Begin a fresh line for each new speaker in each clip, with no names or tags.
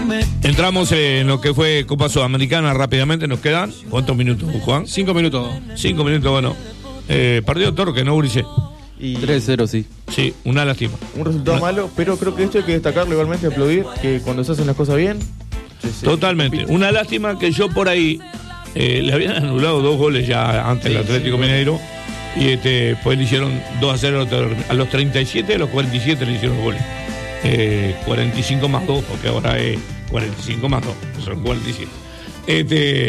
Entramos en lo que fue Copa Sudamericana rápidamente. Nos quedan, ¿cuántos minutos, Juan?
5 minutos.
5 minutos, bueno. Partido Torque, ¿no, Ulises?
3-0, sí.
Sí, una lástima.
Un resultado malo, pero creo que esto hay que destacarlo igualmente, aplaudir, que cuando se hacen las cosas bien...
Totalmente. Una lástima que yo por ahí le habían anulado 2 goles ya antes del Atlético Mineiro. Y pues le hicieron 2-0 a los 37, a los 47 le hicieron goles. 45 más 2, porque ahora es 45 más 2, son 47.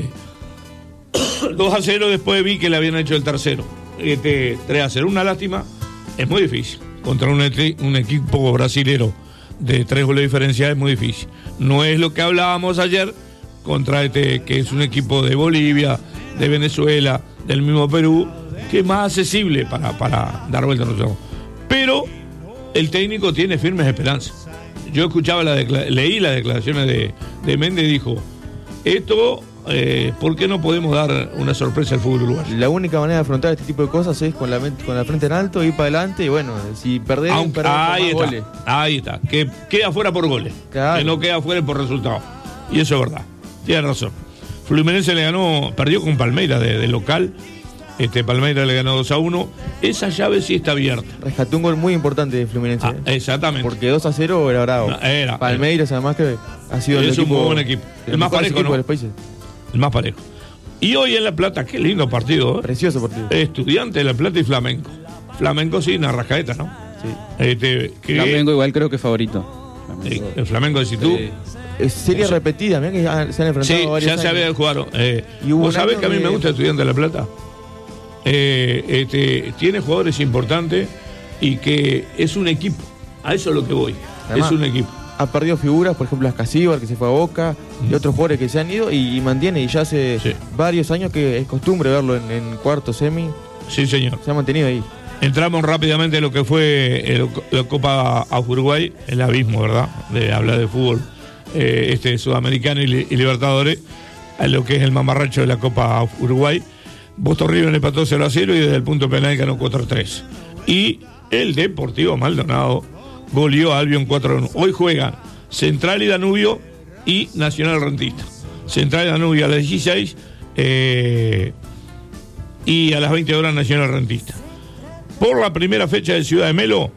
2-0, después vi que le habían hecho el tercero. 3-0, una lástima. Es muy difícil. Contra un equipo brasilero de 3 goles de diferencia es muy difícil. No es lo que hablábamos ayer contra que es un equipo de Bolivia, de Venezuela, del mismo Perú, que es más accesible para dar vuelta a nosotros. Pero el técnico tiene firmes esperanzas. Yo escuchaba leí las declaraciones de Méndez y dijo, esto, ¿por qué no podemos dar una sorpresa al fútbol uruguayo?
La única manera de afrontar este tipo de cosas es con la frente en alto, ir para adelante y bueno, si perdés, goles.
Ahí está, que queda fuera por goles, claro. Que no queda fuera por resultados. Y eso es verdad, tiene razón. Fluminense perdió con Palmeiras de local. Palmeiras le ganó 2-1. Esa llave sí está abierta.
Rescató un gol muy importante de Fluminense.
Exactamente.
Porque 2-0 era bravo. Palmeiras, además, que ha sido
es un muy buen equipo. El más parejo, ¿no?
De los países.
El más parejo. Y hoy en La Plata, qué lindo partido, ¿eh?
Precioso partido.
Estudiante de La Plata y Flamengo. Flamengo sí, una rascaeta, ¿no?
Sí. Flamengo igual creo que es favorito.
El Flamengo de Citú.
Serie repetida, mirá que se han enfrentado varios años.
Ya se había jugado. ¿Vos sabés que a mí me gusta Estudiante de La Plata? Tiene jugadores importantes y que es un equipo. A eso es lo que voy. Además, es un equipo.
Ha perdido figuras, por ejemplo, Ascasíbar, que se fue a Boca, y otros jugadores que se han ido y mantiene, y ya hace varios años que es costumbre verlo en cuarto, semi.
Sí, señor.
Se ha mantenido ahí.
Entramos rápidamente en lo que fue la Copa a Uruguay, el abismo, ¿verdad? De hablar de fútbol sudamericano y Libertadores, a lo que es el mamarracho de la Copa a Uruguay. Boston River empató 0-0 y desde el punto penal ganó 4-3. Y el Deportivo Maldonado goleó a Albion 4-1. Hoy juegan Central y Danubio y Nacional Rentista. Central y Danubio a las 16 y a las 20 horas Nacional Rentista. Por la primera fecha de Ciudad de Melo,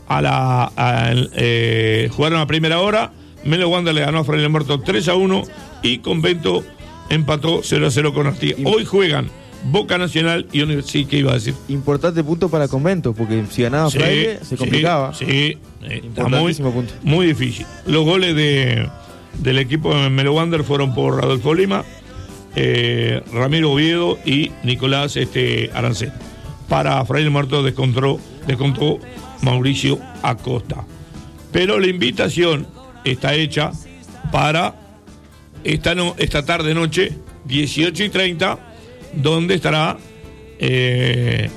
jugaron a primera hora. Melo Wander le ganó a Fraile Muerto 3-1 y Convento empató 0-0 con Artigas. Hoy juegan Boca Nacional y Universidad, ¿qué iba a decir?
Importante punto para Convento, porque si ganaba Fraile se complicaba.
Está muy difícil. Los goles del equipo de Melo Wander fueron por Rodolfo Lima, Ramiro Oviedo y Nicolás Arancet. Para Fraile Muerto descontó Mauricio Acosta. Pero la invitación está hecha para esta tarde-noche, 18:30, donde estará en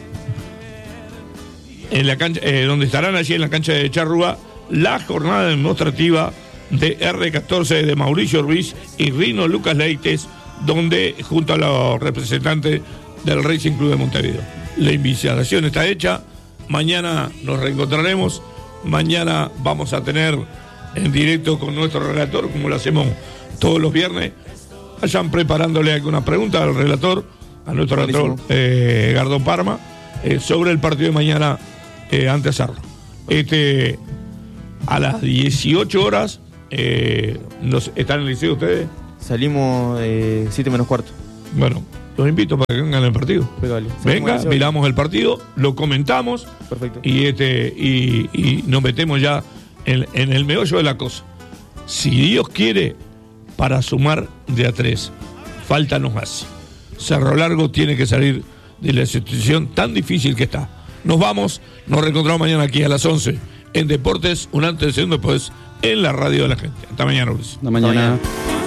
la cancha, donde estarán allí en la cancha de Charrúa la jornada demostrativa de R14 de Mauricio Ruiz y Rino Lucas Leites, donde junto a los representantes del Racing Club de Montevideo. La invitación está hecha. Mañana nos reencontraremos. Mañana vamos a tener en directo con nuestro relator, como lo hacemos todos los viernes. Vayan preparándole alguna pregunta al relator, a nuestro relator Gardo Parma, sobre el partido de mañana ante Cerro. A las 18 horas ¿están en el liceo ustedes?
Salimos 7 menos cuarto.
Bueno, los invito para que vengan al partido.
Vale.
Venga, miramos el partido, lo comentamos.
Perfecto.
Y nos metemos ya en el meollo de la cosa. Si Dios quiere, para sumar de a 3, falta nos hace. Cerro Largo tiene que salir de la situación tan difícil que está. Nos vamos, nos reencontramos mañana aquí a las 11 en Deportes, un antes y un después en la radio de la gente. Hasta mañana, Luis.
Hasta mañana.